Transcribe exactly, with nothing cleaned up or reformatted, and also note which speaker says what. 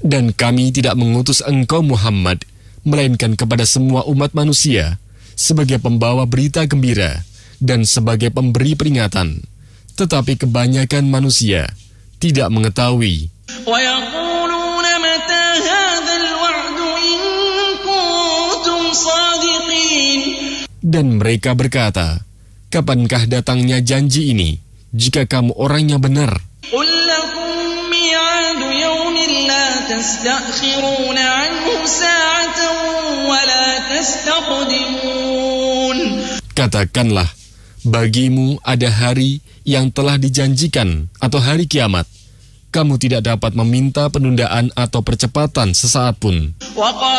Speaker 1: Dan kami tidak mengutus engkau Muhammad, melainkan kepada semua umat manusia, sebagai pembawa berita gembira dan sebagai pemberi peringatan. Tetapi kebanyakan manusia tidak mengetahui. Dan mereka berkata, kapankah datangnya janji ini, jika kamu orangnya benar? Katakanlah, bagimu ada hari yang telah dijanjikan atau hari kiamat. Kamu tidak dapat meminta penundaan atau percepatan sesaat pun.